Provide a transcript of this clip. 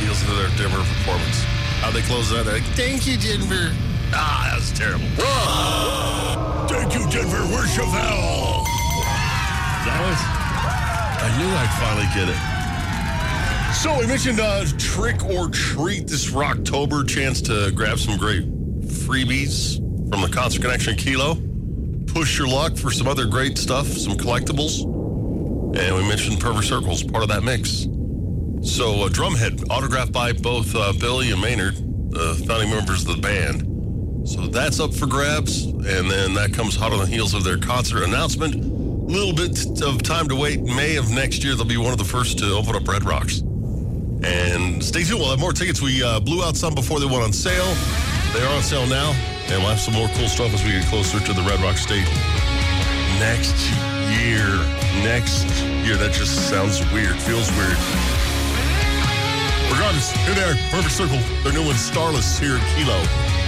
heels of their Denver performance. How they close that? Like, thank you, Denver. That was terrible. Thank you, Denver. Where's Chevelle? That was. I knew I'd finally get it. So we mentioned Trick or Treat this Rocktober. Chance to grab some great freebies from the Concert Connection Kilo. Push your luck for some other great stuff, some collectibles. And we mentioned Perfect Circles, part of that mix. So Drumhead, autographed by both Billy and Maynard, the founding members of the band. So that's up for grabs. And then that comes hot on the heels of their concert announcement. A little bit of time to wait. May of next year, they'll be one of the first to open up Red Rocks. And stay tuned, we'll have more tickets. We blew out some before they went on sale. They are on sale now. And we'll have some more cool stuff as we get closer to the Red Rock State next year. That just sounds weird. Feels weird. Regardless, here they are. Perfect Circle. Their new one, Starless, here at Kilo.